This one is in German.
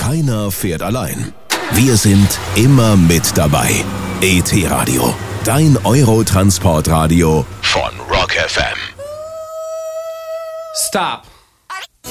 Keiner fährt allein. Wir sind immer mit dabei. ET-Radio, dein Eurotransportradio von Rock FM. Stop.